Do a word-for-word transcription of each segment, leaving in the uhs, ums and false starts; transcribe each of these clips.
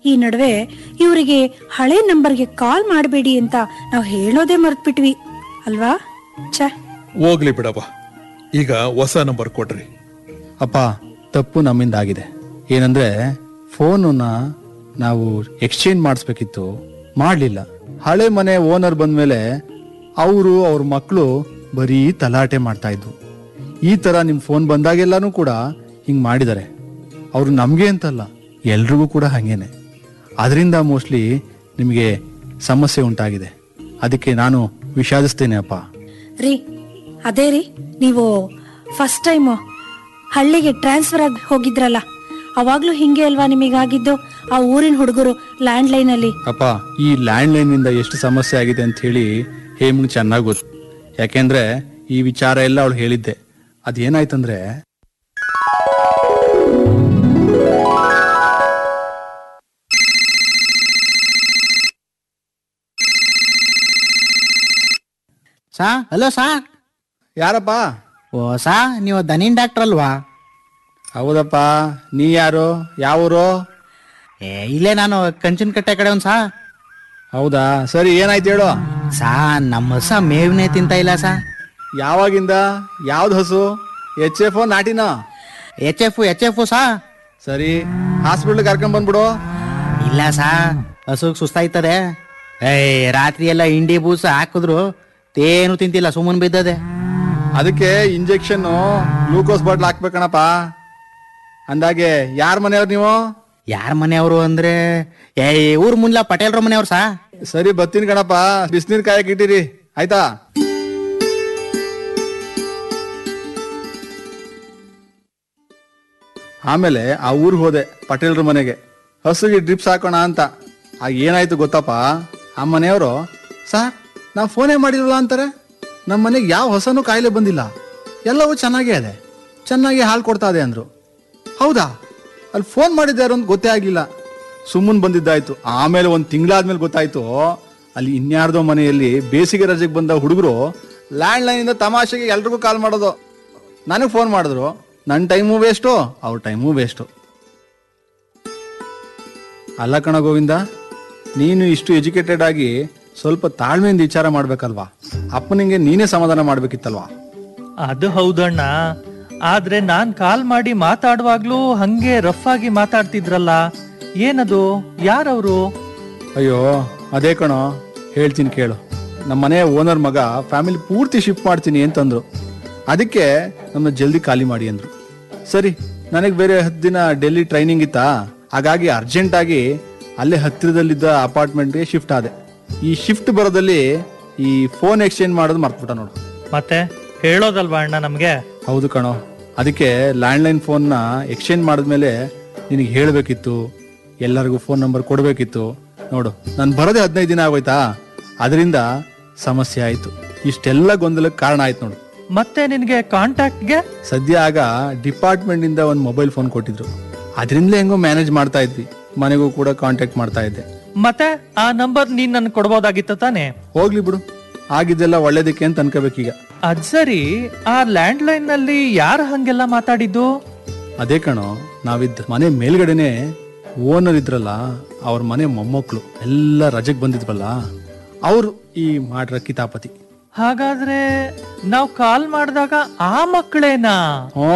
ಈ ನಡುವೆ ಇವರಿಗೆ ಹಳೆ ನಂಬರ್ಗೆ ಕಾಲ್ ಮಾಡಬೇಡಿ ಅಂತ ನಾವು ಹೇಳೋದೇ ಮರ್ತ್ಬಿಟ್ವಿ ಅಲ್ವಾ? ಛೆ, ಹೋಗ್ಲಿ ಬಿಡಪ್ಪ, ಈಗ ಹೊಸ ನಂಬರ್ ಕೊಡ್ರಿ. ಅಪ್ಪ, ತಪ್ಪು ನಮ್ಮಿಂದ ಆಗಿದೆ. ಏನಂದ್ರೆ ಫೋನನ್ನ ನಾವು ಎಕ್ಸ್ಚೇಂಜ್ ಮಾಡಿಸ್ಬೇಕಿತ್ತು, ಮಾಡ್ಲಿಲ್ಲ. ಹಳೆ ಮನೆ ಓನರ್ ಬಂದ್ಮೇಲೆ ಅವರು ಅವ್ರ ಮಕ್ಕಳು ಬರೀ ತಲಾಟೆ ಮಾಡ್ತಾ ಇದ್ವು. ಈ ತರ ನಿಮ್ ಫೋನ್ ಬಂದಾಗೆಲ್ಲಾನು ಕೂಡ ಹಿಂಗ್ ಮಾಡಿದ್ದಾರೆ. ಅವ್ರು ನಮ್ಗೆ ಅಂತಲ್ಲ, ಎಲ್ರಿಗೂ ಕೂಡ ಹಂಗೇನೆ. ಅದರಿಂದ ಮೋಸ್ಟ್ಲಿ ನಿಮಗೆ ಸಮಸ್ಯೆ ಉಂಟಾಗಿದೆ. ಅದಕ್ಕೆ ನಾನು ವಿಷಾದಿಸ್ತೇನೆ ಅಪ್ಪ. ರೀ, ಅದೇ ರೀ, ನೀವು ಫಸ್ಟ್ ಟೈಮ್ ಹಳ್ಳಿಗೆ ಟ್ರಾನ್ಸ್ಫರ್ ಆಗಿ ಹೋಗಿದ್ರಲ್ಲ, ಅವಾಗ್ಲೂ ಹಿಂಗೆ ಅಲ್ವಾ ನಿಮಗಾಗಿದ್ದು? ಆ ಊರಿನ ಹುಡುಗರು ಲ್ಯಾಂಡ್ ಲೈನ್ ಅಲ್ಲಿ. ಅಪ್ಪ, ಈ ಲ್ಯಾಂಡ್ ಲೈನ್ ಇಂದ ಎಷ್ಟು ಸಮಸ್ಯೆ ಆಗಿದೆ ಅಂತ ಹೇಳಿ ಹೇಮಂಗ್ ಚೆನ್ನಾಗಿ ಗೊತ್ತು. ಯಾಕೆಂದ್ರೆ ಈ ವಿಚಾರ ಎಲ್ಲ ಅವಳು ಹೇಳಿದ್ದೆ. ಅದೇನಾಯ್ತಂದ್ರೆ, ಸಾ ಹಲೋ ಸಾ. ಯಾರಪ್ಪ? ಓ ಸಾ, ನೀವು ದನಿನ್ ಡಾಕ್ಟರ್ ಅಲ್ವಾ? ಹೌದಪ್ಪ. ನೀ ಯಾರು? ಯಾವೂರು? ಏ ಇಲ್ಲೇ ನಾನು ಕಂಚಿನ ಕಟ್ಟೆ ಕಡೆ ಒಂದ್ ಸಾ. ಹೌದಾ, ಸರಿ, ಏನಾಯ್ತು ಹೇಳು. ಸಾ, ನಮ್ಮ ಹಸ ಮೇವ್ನೇ ತಿಂತ ಇಲ್ಲ ಸಾ. ಯಾವಾಗಿಂದ? ಯಾವ್ದು ಹಸು? H F ನಾಟಿನ? H F H F ಸಾ. ಸರಿ, ಹಾಸ್ಪಿಟ್ಲ್ ಕರ್ಕೊಂಡ್ ಬಂದ್ಬಿಡು. ಇಲ್ಲ ಸಾ, ಹಸುಗ್ ಸುಸ್ತಾಯ್ತದೆ. ಏ ರಾತ್ರಿ ಎಲ್ಲ ಇಂಡಿ ಬೂಸ ಹಾಕಿದ್ರು ತೇನು ತಿಂತಿಲ್ಲ, ಸುಮ್ಮನ್ ಬಿದ್ದದೆ. ಅದಕ್ಕೆ ಇಂಜೆಕ್ಷನ್ ಗ್ಲೂಕೋಸ್ ಬಾಟ್ಲ್ ಹಾಕ್ಬೇಕಣಪ್ಪ. ಅಂದಾಗೆ ಯಾರ ಮನೆಯವ್ರು ನೀವು? ಯಾರ ಮನೆಯವರು ಅಂದ್ರೆ ಏ ಊರ್ ಮುನ್ಲ ಪಟೇಲ್ರ ಮನೆಯವ್ರು ಸಾ. ಸರಿ, ಬತ್ತೀನಿ ಕಣಪ್ಪ. ಬಿಸಿನೀರ್ ಕಾಯಕ್ ಇಟ್ಟಿರಿ, ಆಯ್ತಾ? ಆಮೇಲೆ ಆ ಊರಿಗೆ ಹೋದೆ, ಪಟೇಲ್ರ ಮನೆಗೆ. ಹಸುಗೆ ಡ್ರಿಪ್ಸ್ ಹಾಕೋಣ ಅಂತ. ಆಗ ಏನಾಯ್ತು ಗೊತ್ತಪ್ಪ? ಆ ಮನೆಯವರು, ಸಾರ್ ನಾವು ಫೋನೇ ಮಾಡಿರಲ್ಲ ಅಂತಾರೆ. ನಮ್ಮ ಮನೆಗೆ ಯಾವ ಹೊಸನೂ ಕಾಯಿಲೆ ಬಂದಿಲ್ಲ, ಎಲ್ಲವೂ ಚೆನ್ನಾಗೇ ಇದೆ, ಚೆನ್ನಾಗಿ ಹಾಲು ಕೊಡ್ತಾ ಇದೆ ಅಂದ್ರು. ಹೌದಾ? ಅಲ್ಲಿ ಫೋನ್ ಮಾಡಿದ್ದಾರು ಅಂತ ಗೊತ್ತೇ ಆಗಿಲ್ಲ. ಸುಮ್ಮನ್ ಬಂದಿದ್ದಾಯ್ತು. ಆಮೇಲೆ ಒಂದು ತಿಂಗಳಾದ್ಮೇಲೆ ಗೊತ್ತಾಯ್ತು, ಅಲ್ಲಿ ಇನ್ಯಾರ್ದೋ ಮನೆಯಲ್ಲಿ ಬೇಸಿಗೆ ರಜೆಗೆ ಬಂದ ಹುಡುಗರು ಲ್ಯಾಂಡ್ ಲೈನ್ ಇಂದ ತಮಾಷೆಗೆ ಎಲ್ರಿಗೂ ಕಾಲ್ ಮಾಡೋದು. ನನಗೆ ಫೋನ್ ಮಾಡಿದ್ರು. ನನ್ನ ಟೈಮು ವೇಸ್ಟು, ಅವ್ರ ಟೈಮು ವೇಸ್ಟು. ಅಲ್ಲ ಕಣ ಗೋವಿಂದ, ನೀನು ಇಷ್ಟು ಎಜುಕೇಟೆಡ್ ಆಗಿ ಸ್ವಲ್ಪ ತಾಳ್ಮೆಯಿಂದ ವಿಚಾರ ಮಾಡ್ಬೇಕಲ್ವಾ? ಅಪ್ಪನಿಗೆ ನೀನೇ ಸಮಾಧಾನ ಮಾಡ್ಬೇಕಿತ್ತಲ್ವಾ? ಅದು ಹೌದಣ್ಣ, ಆದ್ರೆ ನಾನ್ ಕಾಲ್ ಮಾಡಿ ಮಾತಾಡುವಾಗ್ಲೂ ಹಂಗೆ ರಫ್ ಆಗಿ ಮಾತಾಡ್ತಿದ್ರಲ್ಲ, ಏನದು? ಯಾರವ್ರು? ಅಯ್ಯೋ ಅದೇ ಕಣೋ, ಹೇಳ್ತೀನಿ ಕೇಳು. ನಮ್ಮ ಮನೆ ಓನರ್ ಮಗ ಫ್ಯಾಮಿಲಿ ಪೂರ್ತಿ ಶಿಫ್ಟ್ ಮಾಡ್ತೀನಿ ಅಂತಂದ್ರು. ಅದಕ್ಕೆ ನಮ್ಮ ಜಲ್ದಿ ಖಾಲಿ ಮಾಡಿ ಅಂದ್ರು. ಸರಿ, ನನಗೆ ಬೇರೆ ಹತ್ತು ದಿನ ಡೆಲ್ಲಿ ಟ್ರೈನಿಂಗ್ ಇತ್ತಾ, ಹಾಗಾಗಿ ಅರ್ಜೆಂಟ್ ಆಗಿ ಅಲ್ಲೇ ಹತ್ತಿರದಲ್ಲಿದ್ದ ಅಪಾರ್ಟ್ಮೆಂಟ್ಗೆ ಶಿಫ್ಟ್ ಆದೆ. ಈ ಶಿಫ್ಟ್ ಬರೋದಲ್ಲಿ ಈ ಫೋನ್ ಎಕ್ಸ್ಚೇಂಜ್ ಮಾಡೋದು ಮರ್ತ್ಬಿಟ್ಟ ನೋಡು. ಮತ್ತೆ ಹೇಳೋದಲ್ವಾ ಅಣ್ಣ ನಮ್ಗೆ? ಹೌದು ಕಣೋ, ಅದಕ್ಕೆ ಲ್ಯಾಂಡ್ ಲೈನ್ ಫೋನ್ ನ ಎಕ್ಸ್ಚೇಂಜ್ ಮಾಡಿದ್ಮೇಲೆ ನಿನಗೆ ಹೇಳ್ಬೇಕಿತ್ತು, ಎಲ್ಲರಿಗೂ ಫೋನ್ ನಂಬರ್ ಕೊಡ್ಬೇಕಿತ್ತು. ನೋಡು, ನಾನು ಬರೋದೇ ಹದಿನೈದು ದಿನ ಆಗೋಯ್ತಾ, ಅದರಿಂದ ಸಮಸ್ಯೆ ಆಯ್ತು. ಇಷ್ಟೆಲ್ಲ ಗೊಂದಲಕ್ಕೆ ಕಾರಣ ಆಯ್ತು ನೋಡು. ಮತ್ತೆ ನಿನ್ಗೆ ಕಾಂಟ್ಯಾಕ್ಟ್ಗೆ ಸದ್ಯ ಆಗ ಡಿಪಾರ್ಟ್ಮೆಂಟ್ ಇಂದ ಒಂದು ಮೊಬೈಲ್ ಫೋನ್ ಕೊಟ್ಟಿದ್ರು. ಅದರಿಂದಲೇ ಹೆಂಗೋ ಮ್ಯಾನೇಜ್ ಮಾಡ್ತಾ ಇದ್ವಿ. ಮನೆಗೂ ಕೂಡ ಕಾಂಟ್ಯಾಕ್ಟ್ ಮಾಡ್ತಾ ಇದ್ದೆ. ಮತ್ತೆ ಆ ನಂಬರ್ ನೀನ್ ನನ್ ಕೊಡ್ಬೋದಾಗಿತ್ತು ತಾನೆ? ಹೋಗ್ಲಿ ಬಿಡು, ಆಗಿದ್ದೆಲ್ಲ ಒಳ್ಳೇದಕ್ಕೆ ಅಂತ ಅನ್ಕೋಬೇಕೀಗ. ಅದ್ ಸರಿ, ಆ ಲ್ಯಾಂಡ್ ಲೈನ್ ನಲ್ಲಿ ಯಾರು ಹಂಗೆಲ್ಲ ಮಾತಾಡಿದ್ದು? ಅದೇ ಕಣೋ, ನಾವಿದ್ದ ಮನೆ ಮೇಲ್ಗಡೆನೆ ಓನರ್ ಇದ್ರಲ್ಲ, ಅವ್ರ ಮನೆ ಮೊಮ್ಮಕ್ಳು ಎಲ್ಲ ರಜೆಗೆ ಬಂದಿದ್ವಲ್ಲ, ಅವ್ರು ಈ ಮಾಡ್ರ ಕಿತಾಪತಿ. ಹಾಗಾದ್ರೆ ನಾವ್ ಕಾಲ್ ಮಾಡಿದಾಗ ಆ ಮಕ್ಕಳೇನಾ? ಹ್ಞೂ,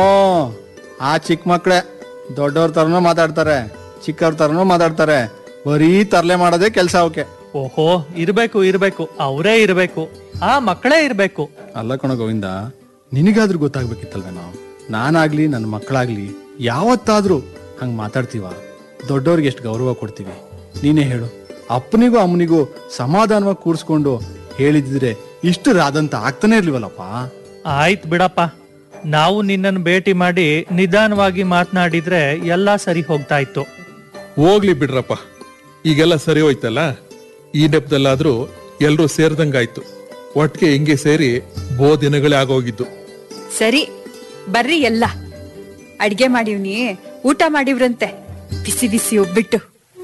ಆ ಚಿಕ್ಕ ಮಕ್ಳೇ. ದೊಡ್ಡವ್ರ ತರನೂ ಮಾತಾಡ್ತಾರೆ, ಚಿಕ್ಕವ್ರ ತರನೂ ಮಾತಾಡ್ತಾರೆ. ಬರೀ ತರ್ಲೆ ಮಾಡೋದೇ ಕೆಲ್ಸ ಅವಕ್ಕೆ. ಓಹೋ, ಇರ್ಬೇಕು ಇರ್ಬೇಕು, ಅವರೇ ಇರ್ಬೇಕು, ಆ ಮಕ್ಕಳೇ ಇರ್ಬೇಕು. ಅಲ್ಲ ಕಣ ಗೋವಿಂದ, ನಿನಗಾದ್ರೂ ಗೊತ್ತಾಗ್ಬೇಕಿತ್ತಲ್ವ? ನಾವು ನಾನಾಗ್ಲಿ ನನ್ನ ಮಕ್ಕಳಾಗ್ಲಿ ಯಾವತ್ತಾದ್ರೂ ಹಂಗ್ ಮಾತಾಡ್ತೀವ? ದೊಡ್ಡವ್ರಿಗೆ ಎಷ್ಟು ಗೌರವ ಕೊಡ್ತೀವಿ? ನೀನೇ ಹೇಳು. ಅಪ್ಪನಿಗೂ ಅಮ್ಮನಿಗೂ ಸಮಾಧಾನವಾಗಿ ಕೂರಿಸ್ಕೊಂಡು ಹೇಳಿದ್ರೆ ಇಷ್ಟು ರಾದಂತ ಆಗ್ತಾನೆ ಇರ್ಲಿವಲ್ಲಪ್ಪ. ಆಯ್ತು ಬಿಡಪ್ಪ, ನಾವು ನಿನ್ನನ್ನು ಭೇಟಿ ಮಾಡಿ ನಿಧಾನವಾಗಿ ಮಾತನಾಡಿದ್ರೆ ಎಲ್ಲಾ ಸರಿ ಹೋಗ್ತಾ ಇತ್ತು. ಹೋಗ್ಲಿ ಬಿಡ್ರಪ್ಪ, ಈಗೆಲ್ಲ ಸರಿ ಹೋಯ್ತಲ್ಲ. ಈ ನೆಪದಲ್ಲಾದ್ರೂ ಎಲ್ರೂ ಸೇರ್ದಂಗಾಯ್ತು. ಒಟ್ಟಿಗೆ ಹಿಂಗೆ ಸೇರಿ ಬೋ ದಿನಗಳೇ ಆಗೋಗಿದ್ದು. ಸರಿ ಬರ್ರಿ, ಎಲ್ಲ ಅಡ್ಗೆ ಮಾಡಿವ್ನಿ, ಊಟ ಮಾಡಿವ್ರಂತೆ, ಬಿಸಿ ಬಿಸಿ ಒಬ್ಬಿಟ್ಟು.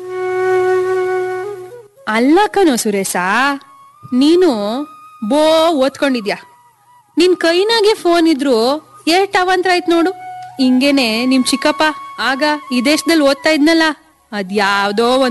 ಅಲ್ಲ ಕಣೋ ಸುರೇಶ, ನೀನು ಬೋ ಓದ್ಕೊಂಡಿದ್ಯಾ. ನಿನ್ ಕೈನಾಗೆ ಫೋನ್ ಇದ್ರು ಏಟ್ ಅವಂತ್ರ ಆಯ್ತು ನೋಡು. ಹಿಂಗೇನೆ ನಿಮ್ ಚಿಕ್ಕಪ್ಪ ಆಗ ಈ ದೇಶದಲ್ಲಿ ಓದ್ತಾ ಇದ್ನಲ್ಲ, ಅದ್ ಯಾವ್ದೋ